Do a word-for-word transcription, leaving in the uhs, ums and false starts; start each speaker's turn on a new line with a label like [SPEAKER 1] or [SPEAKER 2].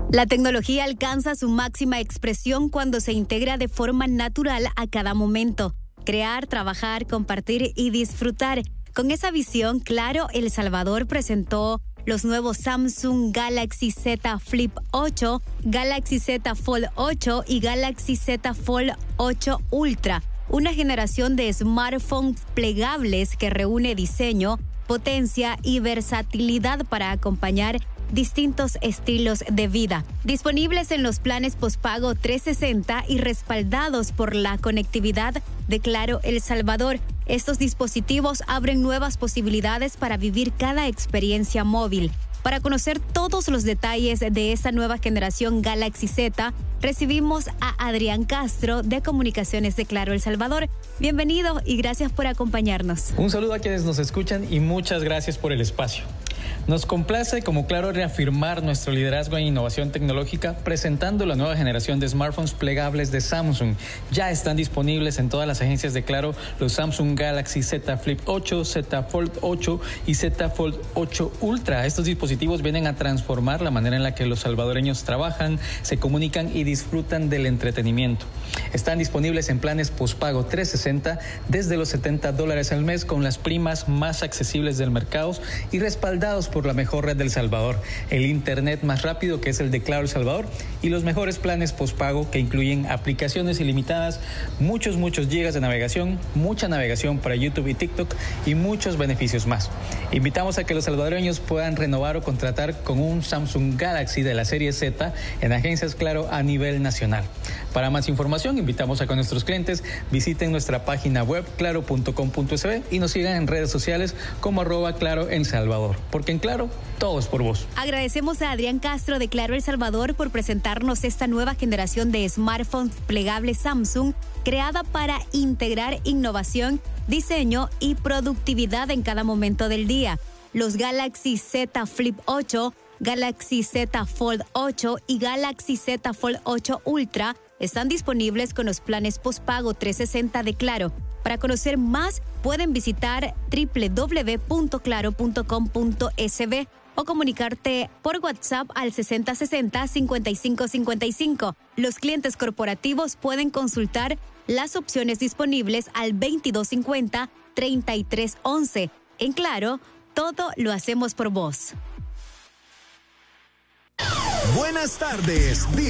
[SPEAKER 1] La tecnología alcanza su máxima expresión cuando se integra de forma natural a cada momento. Crear, trabajar, compartir y disfrutar. Con esa visión, Claro El Salvador presentó los nuevos Samsung Galaxy Z Flip ocho, Galaxy Z Fold ocho y Galaxy Z Fold ocho Ultra, una generación de smartphones plegables que reúne diseño, potencia y versatilidad para acompañar distintos estilos de vida. Disponibles en los planes pospago trescientos sesenta y respaldados por la conectividad de Claro El Salvador, estos dispositivos abren nuevas posibilidades para vivir cada experiencia móvil. Para conocer todos los detalles de esta nueva generación Galaxy Z, recibimos a Adrián Castro de Comunicaciones de Claro El Salvador. Bienvenido y gracias por acompañarnos.
[SPEAKER 2] Un saludo a quienes nos escuchan y muchas gracias por el espacio. Nos complace como Claro reafirmar nuestro liderazgo en innovación tecnológica presentando la nueva generación de smartphones plegables de Samsung. Ya están disponibles en todas las agencias de Claro los Samsung Galaxy Z Flip ocho, Z Fold ocho y Z Fold ocho Ultra. Estos dispositivos vienen a transformar la manera en la que los salvadoreños trabajan, se comunican y disfrutan del entretenimiento. Están disponibles en planes pospago trescientos sesenta desde los setenta dólares al mes con las primas más accesibles del mercado y respaldados por la mejor red del Salvador, el internet más rápido que es el de Claro El Salvador y los mejores planes pospago que incluyen aplicaciones ilimitadas, muchos muchos gigas de navegación, mucha navegación para YouTube y TikTok y muchos beneficios más. Invitamos a que los salvadoreños puedan renovar o contratar con un Samsung Galaxy de la serie Z en agencias Claro a nivel nacional. Para más información, invitamos a que nuestros clientes visiten nuestra página web claro punto com punto es be y nos sigan en redes sociales como arroba Claro El Salvador, porque en Claro, todo es por vos.
[SPEAKER 1] Agradecemos a Adrián Castro de Claro El Salvador por presentarnos esta nueva generación de smartphones plegables Samsung creada para integrar innovación, diseño y productividad en cada momento del día. Los Galaxy Z Flip ocho, Galaxy Z Fold ocho y Galaxy Z Fold ocho Ultra están disponibles con los planes pospago trescientos sesenta de Claro. Para conocer más, pueden visitar doble u doble u doble u punto claro punto com punto es be o comunicarte por WhatsApp al sesenta sesenta cincuenta y cinco cincuenta y cinco. Los clientes corporativos pueden consultar las opciones disponibles al veintidós cincuenta treinta y tres once. En Claro, todo lo hacemos por vos.
[SPEAKER 3] Buenas tardes.